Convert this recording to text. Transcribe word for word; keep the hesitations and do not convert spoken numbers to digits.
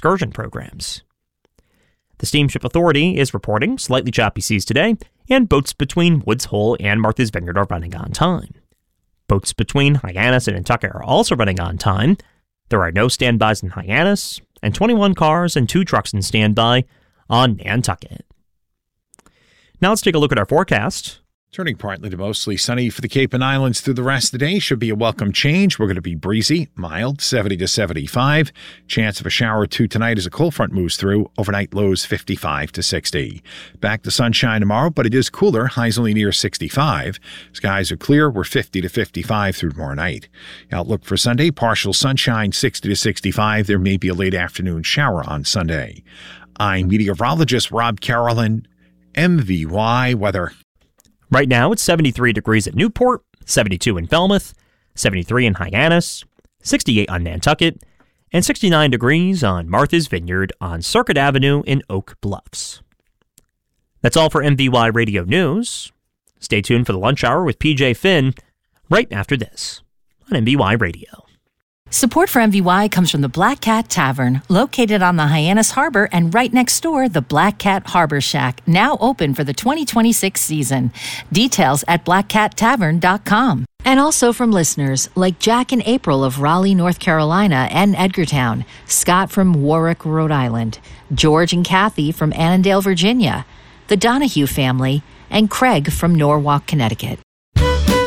excursion programs. The Steamship Authority is reporting slightly choppy seas today, and boats between Woods Hole and Martha's Vineyard are running on time. Boats between Hyannis and Nantucket are also running on time. There are no standbys in Hyannis, and twenty-one cars and two trucks in standby on Nantucket. Now let's take a look at our forecast. Turning partly to mostly sunny for the Cape and Islands through the rest of the day should be a welcome change. We're going to be breezy, mild, seventy to seventy-five. Chance of a shower or two tonight as a cold front moves through. Overnight lows fifty-five to sixty. Back to sunshine tomorrow, but it is cooler. Highs only near sixty-five. Skies are clear. We're fifty to fifty-five through tomorrow night. Outlook for Sunday, partial sunshine, sixty to sixty-five. There may be a late afternoon shower on Sunday. I'm meteorologist Rob Carolyn, M V Y Weather. Right now, it's seventy-three degrees at Newport, seventy-two in Falmouth, seventy-three in Hyannis, sixty-eight on Nantucket, and sixty-nine degrees on Martha's Vineyard on Circuit Avenue in Oak Bluffs. That's all for M V Y Radio News. Stay tuned for the lunch hour with P J Finn right after this on M V Y Radio. Support for M V Y comes from the Black Cat Tavern, located on the Hyannis Harbor, and right next door, the Black Cat Harbor Shack, now open for the twenty twenty-six season. Details at black cat tavern dot com. And also from listeners like Jack and April of Raleigh, North Carolina, and Edgartown, Scott from Warwick, Rhode Island, George and Kathy from Annandale, Virginia, the Donahue family, and Craig from Norwalk, Connecticut.